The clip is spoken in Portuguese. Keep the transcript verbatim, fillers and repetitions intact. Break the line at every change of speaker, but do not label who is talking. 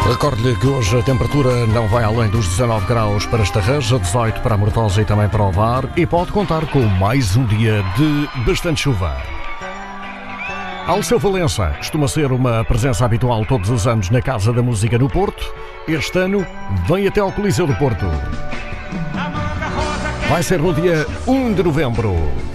Recordo-lhe que hoje a temperatura não vai além dos dezanove graus para Estarreja, dezoito para a Mortosa e também para o Var, e pode contar com mais um dia de bastante chuva. Alceu Valença costuma ser uma presença habitual todos os anos na Casa da Música no Porto. Este ano vem até ao Coliseu do Porto. Vai ser no dia um de novembro.